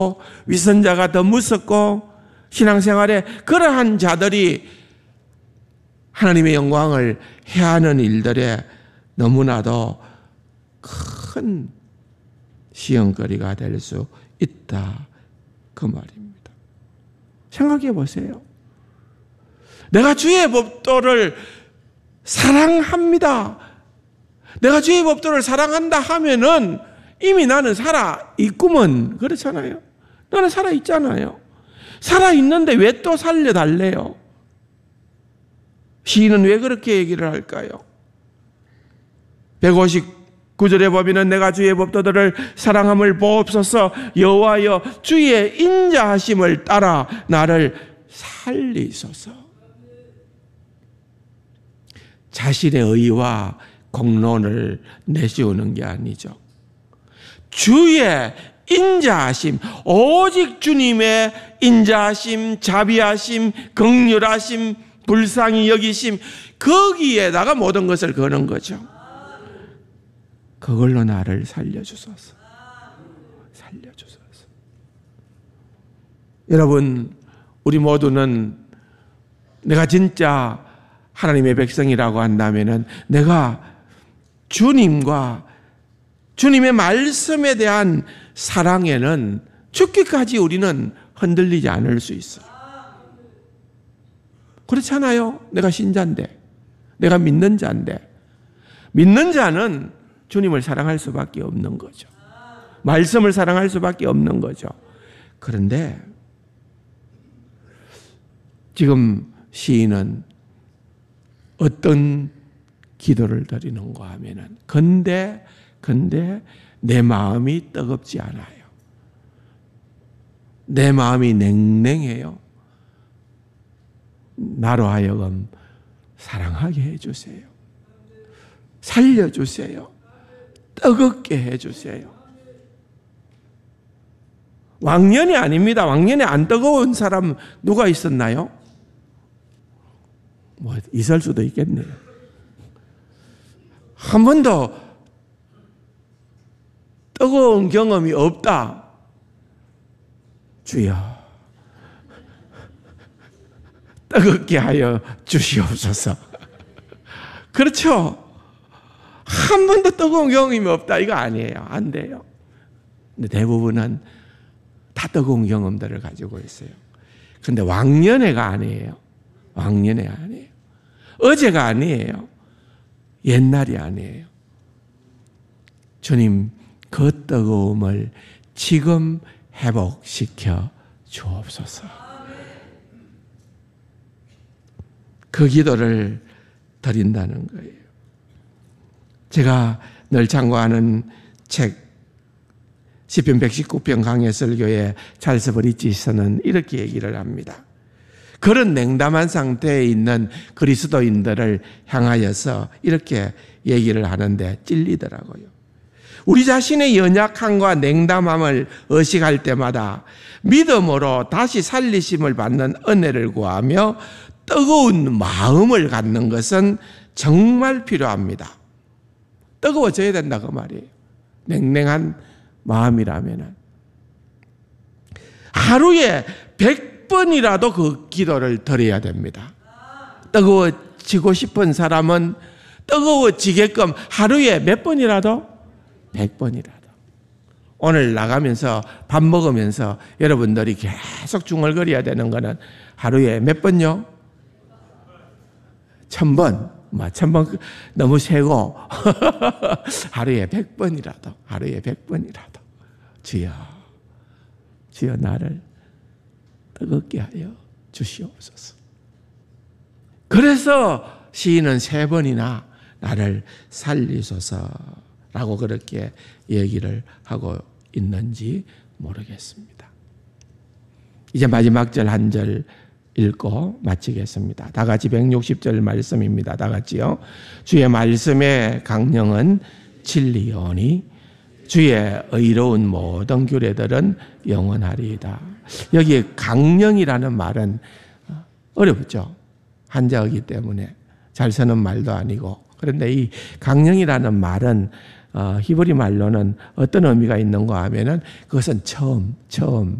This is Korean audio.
위선자가 더 무섭고 신앙생활에 그러한 자들이 하나님의 영광을 해하는 일들에 너무나도 큰 시험거리가 될 수 있다. 그 말입니다. 생각해 보세요. 내가 주의 법도를 사랑합니다. 내가 주의 법도를 사랑한다 하면은 이미 나는 살아있구먼. 그렇잖아요. 나는 살아있잖아요. 살아있는데 왜 또 살려달래요? 시인은 왜 그렇게 얘기를 할까요? 159절의 법인은 내가 주의 법도들을 사랑함을 보옵소서. 여호와여 주의 인자하심을 따라 나를 살리소서. 자신의 의와 공론을 내세우는 게 아니죠. 주의 인자하심, 오직 주님의 인자하심, 자비하심, 긍휼하심, 불쌍히 여기심, 거기에다가 모든 것을 거는 거죠. 그걸로 나를 살려주소서. 살려주소서. 여러분, 우리 모두는 내가 진짜 하나님의 백성이라고 한다면은 내가 주님과 주님의 말씀에 대한 사랑에는 죽기까지 우리는 흔들리지 않을 수 있어요. 그렇잖아요. 내가 신자인데, 내가 믿는 자인데, 믿는 자는 주님을 사랑할 수밖에 없는 거죠. 말씀을 사랑할 수밖에 없는 거죠. 그런데 지금 시인은 어떤 기도를 드리는가 하면은 근데 내 마음이 뜨겁지 않아요. 내 마음이 냉랭해요. 나로 하여금 사랑하게 해주세요. 살려주세요. 뜨겁게 해주세요. 왕년이 아닙니다. 왕년에 안 뜨거운 사람 누가 있었나요? 뭐 있을 수도 있겠네요. 한 번도 뜨거운 경험이 없다. 주여 뜨겁게 하여 주시옵소서. 그렇죠? 한 번도 뜨거운 경험이 없다. 이거 아니에요. 안 돼요. 근데 대부분은 다 뜨거운 경험들을 가지고 있어요. 근데 왕년애가 아니에요. 왕년애가 아니에요. 어제가 아니에요. 옛날이 아니에요. 주님, 그 뜨거움을 지금 회복시켜 주옵소서. 그 기도를 드린다는 거예요. 제가 늘 참고하는 책 시편 119편 강해 설교의 찰스 브리지스는 이렇게 얘기를 합니다. 그런 냉담한 상태에 있는 그리스도인들을 향하여서 이렇게 얘기를 하는데 찔리더라고요. 우리 자신의 연약함과 냉담함을 의식할 때마다 믿음으로 다시 살리심을 받는 은혜를 구하며 뜨거운 마음을 갖는 것은 정말 필요합니다. 뜨거워져야 된다 그 말이에요. 냉랭한 마음이라면 하루에 100번이라도 그 기도를 드려야 됩니다. 뜨거워지고 싶은 사람은 뜨거워지게끔 하루에 몇 번이라도? 100번이라도. 오늘 나가면서 밥 먹으면서 여러분들이 계속 중얼거려야 되는 거는 하루에 몇 번요? 1000번. 1000번 너무 세고 하루에 100번이라도 하루에 100번이라도 주여 나를 뜨겁게 하여 주시옵소서. 그래서 시인은 3번이나 나를 살리소서라고 그렇게 얘기를 하고 있는지 모르겠습니다. 이제 마지막 절 한 절 읽고 마치겠습니다. 다 같이 160절 말씀입니다. 다 같이요. 주의 말씀의 강령은 진리오니 주의 의로운 모든 규례들은 영원하리이다. 여기 강령이라는 말은 어렵죠. 한자어기 때문에 잘 쓰는 말도 아니고. 그런데 이 강령이라는 말은 히브리 말로는 어떤 의미가 있는가 하면은 그것은 처음